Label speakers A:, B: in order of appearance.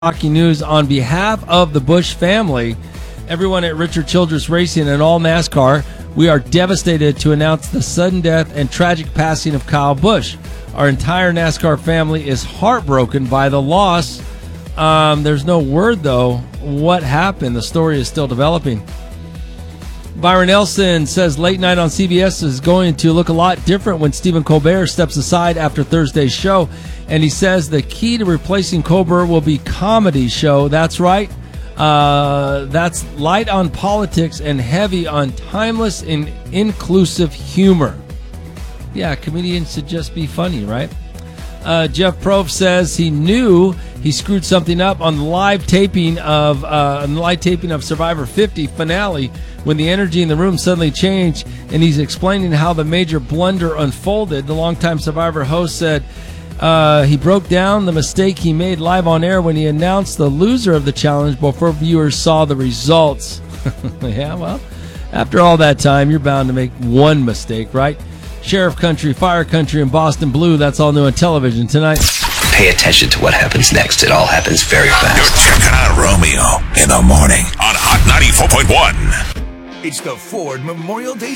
A: Shocking news on behalf of the Busch family, everyone at Richard Childress Racing and all NASCAR. We are devastated to announce the sudden death and tragic passing of Kyle Busch. Our entire NASCAR family is heartbroken by the loss. There's no word, though, what happened. The story is still developing. Byron Nelson says late night on CBS is going to look a lot different when Stephen Colbert steps aside after Thursday's show. And he says the key to replacing Colbert will be comedy show. That's right. That's light on politics and heavy on timeless and inclusive humor. Yeah, comedians should just be funny, right? Jeff Probst says he knew he screwed something up on the live taping of Survivor 50 finale when the energy in the room suddenly changed, and he's explaining how the major blunder unfolded. The longtime Survivor host said he broke down the mistake he made live on air when he announced the loser of the challenge before viewers saw the results. Yeah, well, after all that time, you're bound to make one mistake, right? Sheriff Country, Fire Country, and Boston Blue, that's all new on television tonight.
B: Pay attention to what happens next. It all happens very fast.
C: You're checking out Romeo in the morning on Hot 94.1.
D: It's the Ford Memorial Day